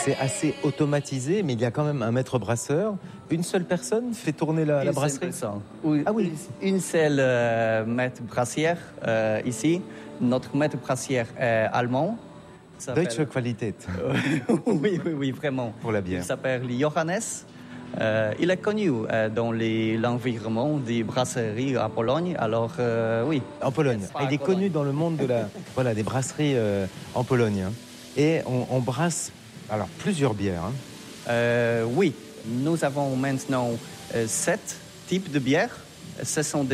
c'est assez automatisé, mais il y a quand même un maître brasseur. Une seule personne fait tourner la brasserie? Ah oui. Une seule maître brassière ici. Notre maître brassière est allemand. Deutsche Qualität. Oui, vraiment. Pour la bière. Il s'appelle Johannes. Il est connu dans l'environnement des brasseries à Pologne. Alors, oui. En Pologne. Il est connu dans le monde des brasseries en Pologne. Hein. Et on brasse plusieurs bières. Hein. Oui, nous avons maintenant 7 types de bières. Ce sont des